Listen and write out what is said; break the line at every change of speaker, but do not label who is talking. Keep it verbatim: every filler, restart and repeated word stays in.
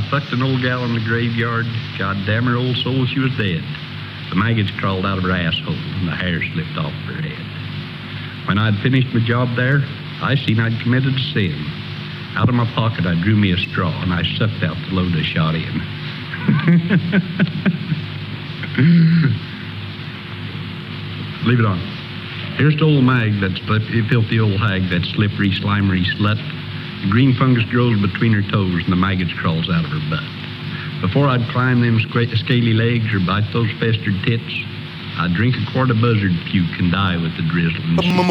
I fucked an old gal in the graveyard. God damn her old soul, she was dead. The maggots crawled out of her asshole, and the hair slipped off her head. When I'd finished my job there, I seen I'd committed a sin. Out of my pocket, I drew me a straw, and I sucked out the load I shot in. Leave it on. Here's the old mag, that filthy old hag, that slippery, slimery slut. The green fungus grows between her toes, and the maggots crawls out of her butt. Before I'd climb them scaly legs or bite those festered tits, I'd drink a quart of buzzard puke and die with the drizzle.